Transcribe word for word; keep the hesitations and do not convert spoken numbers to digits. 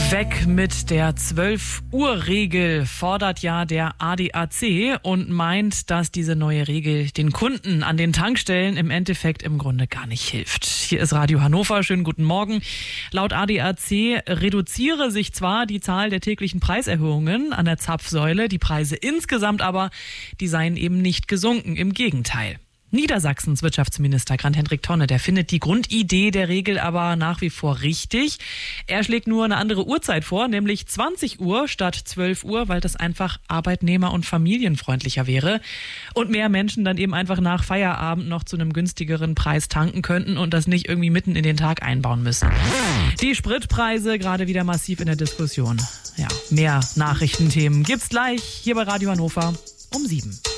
Weg mit der zwölf Uhr Regel fordert ja der A D A C und meint, dass diese neue Regel den Kunden an den Tankstellen im Endeffekt im Grunde gar nicht hilft. Hier ist Radio Hannover, schönen guten Morgen. Laut A D A C reduziere sich zwar die Zahl der täglichen Preiserhöhungen an der Zapfsäule, die Preise insgesamt aber, die seien eben nicht gesunken, im Gegenteil. Niedersachsens Wirtschaftsminister Grant-Hendrik Tonne, der findet die Grundidee der Regel aber nach wie vor richtig. Er schlägt nur eine andere Uhrzeit vor, nämlich zwanzig Uhr statt zwölf Uhr, weil das einfach arbeitnehmer- und familienfreundlicher wäre und mehr Menschen dann eben einfach nach Feierabend noch zu einem günstigeren Preis tanken könnten und das nicht irgendwie mitten in den Tag einbauen müssen. Die Spritpreise gerade wieder massiv in der Diskussion. Ja, mehr Nachrichtenthemen gibt's gleich hier bei Radio Hannover um sieben.